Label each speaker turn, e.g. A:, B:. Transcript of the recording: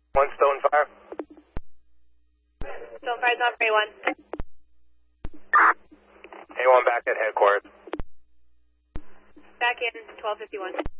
A: One Stonefire.
B: Stonefire's on for A1.
A: A1 back at headquarters.
B: Back in 1251.